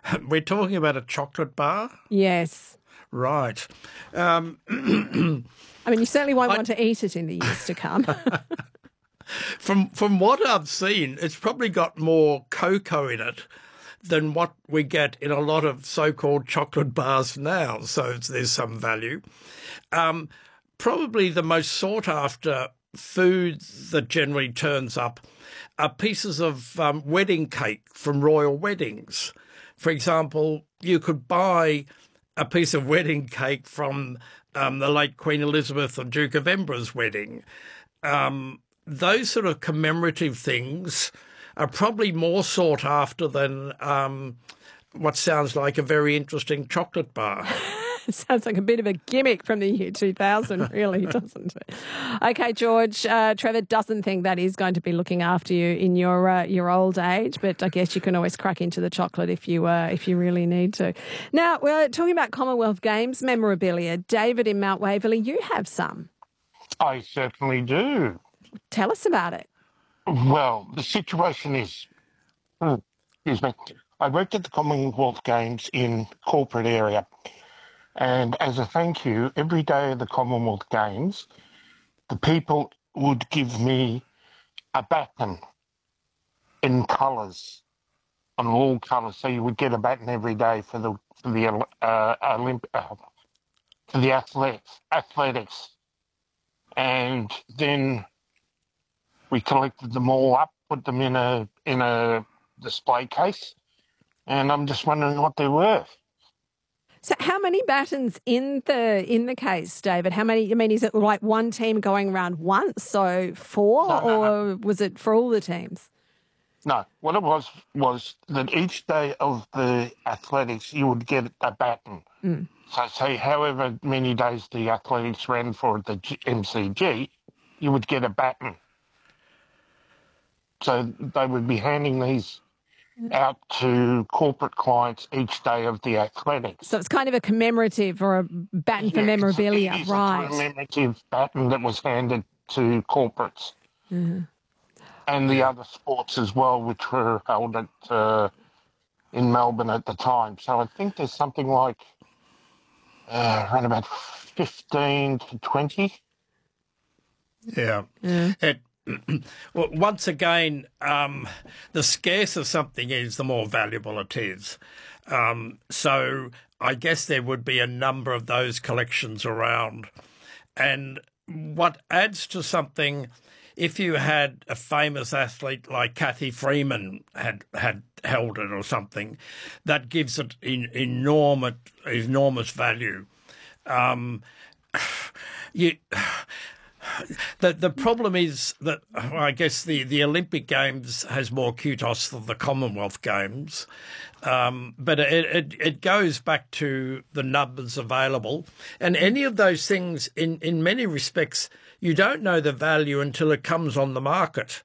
We're talking about a chocolate bar? Yes. Right. I mean, you certainly won't want to eat it in the years to come. From what I've seen, it's probably got more cocoa in it than what we get in a lot of so-called chocolate bars now. So there's some value. Probably the most sought-after food that generally turns up are pieces of wedding cake from royal weddings. For example, you could buy a piece of wedding cake from the late Queen Elizabeth and Duke of Edinburgh's wedding. Those sort of commemorative things are probably more sought after than what sounds like a very interesting chocolate bar. Sounds like a bit of a gimmick from the year 2000, really, doesn't it? Okay, George, Trevor doesn't think that is going to be looking after you in your old age, but I guess you can always crack into the chocolate if you really need to. Now, we're talking about Commonwealth Games memorabilia. David in Mount Waverley, you have some. I certainly do. Tell us about it. Well, the situation is, excuse me, I worked at the Commonwealth Games in corporate area. And as a thank you, every day of the Commonwealth Games, the people would give me a baton in colours, on all colours. So you would get a baton every day for the athletics. And then we collected them all up, put them in a display case, and I'm just wondering what they're worth. So how many batons in the case, David? How many? I mean, is it like one team going around once, so four, or was it for all the teams? No, what it was that each day of the athletics you would get a baton. So say however many days the athletics ran for the MCG, you would get a baton. So they would be handing these out to corporate clients each day of the athletics. So it's kind of a commemorative or a baton for memorabilia, it is right? a commemorative baton that was handed to corporates. And the other sports as well, which were held at in Melbourne at the time. So I think there's something like around about 15 to 20. Yeah. Well, once again, the scarcer something is, the more valuable it is. So I guess there would be a number of those collections around. And what adds to something, if you had a famous athlete like Cathy Freeman had held it or something, that gives it enormous value. The problem is that I guess the Olympic Games has more kudos than the Commonwealth Games, but it goes back to the numbers available. And any of those things, in many respects, you don't know the value until it comes on the market.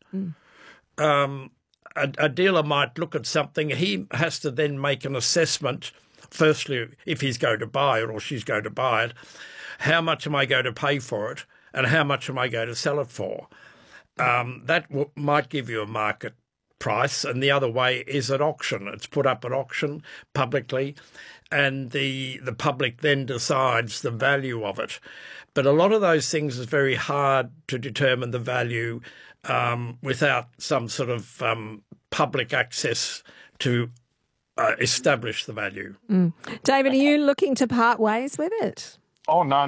A dealer might look at something, he has to then make an assessment, firstly, if he's going to buy it or she's going to buy it, how much am I going to pay for it? And how much am I going to sell it for? That might give you a market price. And the other way is at auction. It's put up at auction publicly, and the public then decides the value of it. But a lot of those things is very hard to determine the value without some sort of public access to establish the value. David, are you looking to part ways with it? Oh, no.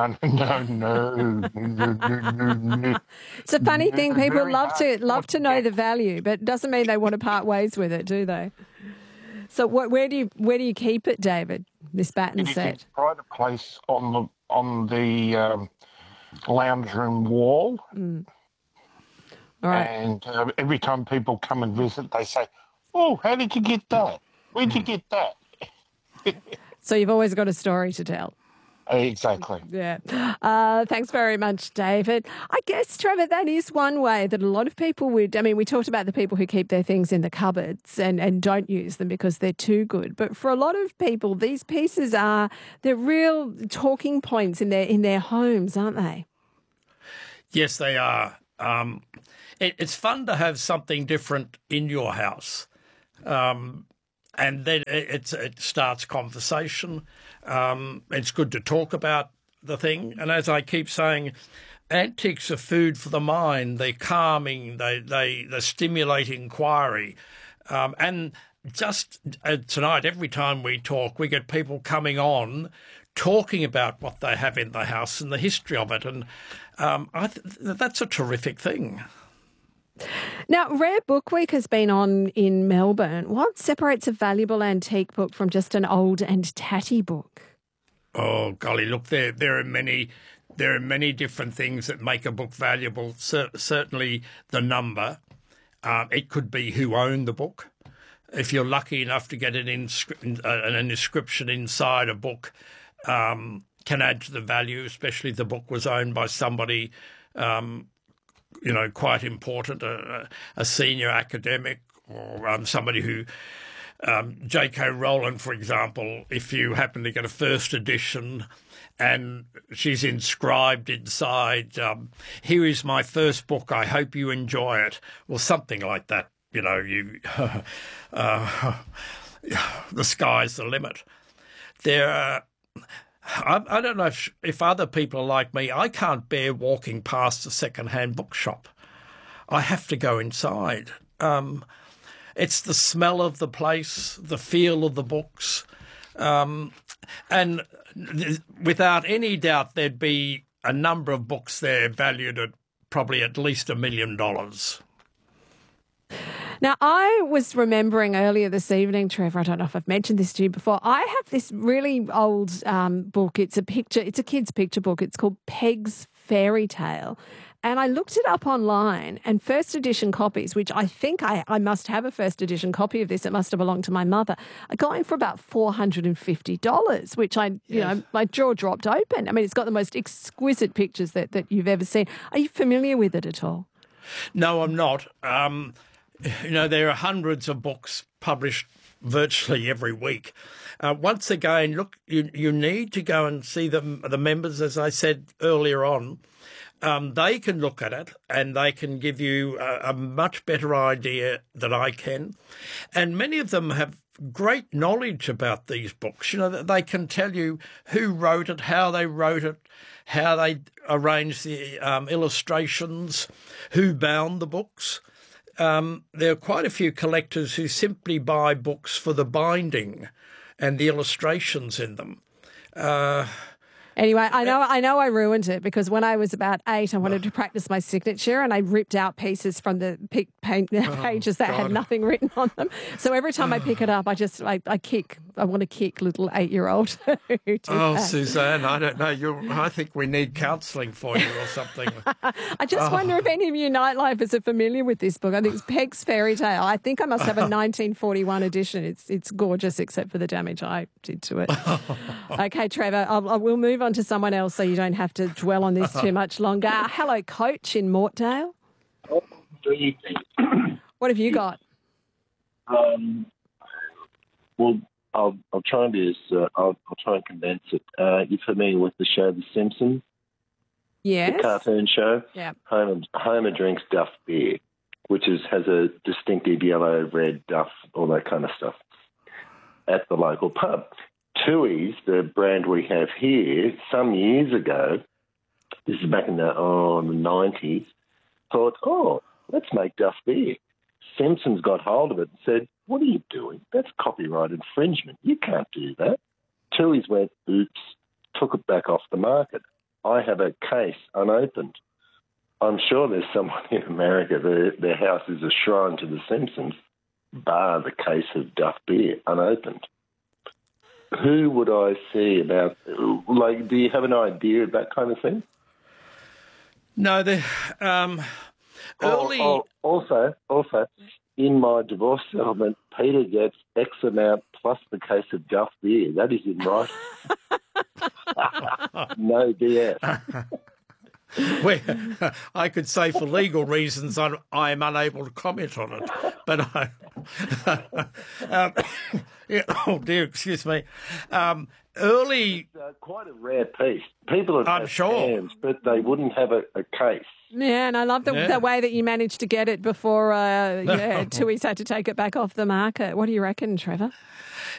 It's a funny thing. People love to know the value, but it doesn't mean they want to part ways with it, do they? So where do you keep it, David, this baton set? It's pride a place on the lounge room wall. All right. And every time people come and visit, they say, "Oh, how did you get that? Where'd you get that?" So you've always got a story to tell. Exactly. Yeah. Thanks very much, David. I guess, Trevor, that is one way that a lot of people would, I mean, we talked about the people who keep their things in the cupboards and don't use them because they're too good. But for a lot of people, these pieces are the real talking points in their homes, aren't they? Yes, they are. It's fun to have something different in your house. and then it starts conversation. It's good to talk about the thing. And as I keep saying, antiques are food for the mind. They're calming. They stimulate inquiry. And just tonight, every time we talk, we get people coming on talking about what they have in the house and the history of it. And that's a terrific thing. Now, Rare Book Week has been on in Melbourne. What separates a valuable antique book from just an old and tatty book? Oh, golly, look, there are many different things that make a book valuable. Certainly the number. It could be who owned the book. If you're lucky enough to get an inscription inside a book, can add to the value, especially if the book was owned by somebody quite important, a senior academic or somebody who, J.K. Rowling, for example, if you happen to get a first edition and she's inscribed inside, here is my first book, I hope you enjoy it. Well, something like that, the sky's the limit. I don't know if other people are like me. I can't bear walking past a second-hand bookshop. I have to go inside. It's the smell of the place, the feel of the books. And without any doubt, there'd be a number of books there valued at probably at least $1 million. Now, I was remembering earlier this evening, Trevor, I don't know if I've mentioned this to you before, I have this really old book. It's a kid's picture book. It's called Peg's Fairy Tale. And I looked it up online, and first edition copies, which I think I must have a first edition copy of this, it must have belonged to my mother, are going for about $450, which my jaw dropped open. I mean, it's got the most exquisite pictures that you've ever seen. Are you familiar with it at all? No, I'm not. There are hundreds of books published virtually every week. Once again, look, you need to go and see the members, as I said earlier on. They can look at it and they can give you a much better idea than I can. And many of them have great knowledge about these books. They can tell you who wrote it, how they wrote it, how they arranged the illustrations, who bound the books. There are quite a few collectors who simply buy books for the binding and the illustrations in them. Anyway, I know I ruined it because when I was about 8, I wanted to practice my signature and I ripped out pieces from the pages that had nothing written on them. So every time I pick it up, I kick. I want to kick little 8-year-old. Suzanne, I don't know. I think we need counselling for you or something. I just wonder if any of you nightlifers are familiar with this book. I think it's Peg's Fairy Tale. I think I must have a 1941 edition. It's gorgeous except for the damage I did to it. Okay, Trevor, we'll move on to someone else so you don't have to dwell on this too much longer. Hello, Coach in Mortdale. Good evening. What have you got? Well, I'll try and I'll try and condense it. You're familiar with the show The Simpsons? Yes. The cartoon show? Yeah. Homer drinks Duff beer, which has a distinctive yellow, red Duff, all that kind of stuff, at the local pub. Tooheys, the brand we have here, some years ago, this is back in the 90s, thought, let's make Duff beer. Simpsons got hold of it and said, what are you doing? That's copyright infringement. You can't do that. Tooheys went, oops, took it back off the market. I have a case unopened. I'm sure there's someone in America, their house is a shrine to the Simpsons, bar the case of Duff beer unopened. Who would I see about, do you have an idea of that kind of thing? No, early... Also, in my divorce settlement, Peter gets X amount plus the case of Duff beer. That is in writing. No BS. where I could say for legal reasons I am unable to comment on it. But oh dear, excuse me. Early, quite a rare piece. People have I'm had sure. hands, but they wouldn't have a case. Yeah, and I love the way that you managed to get it before Tui's had to take it back off the market. What do you reckon, Trevor?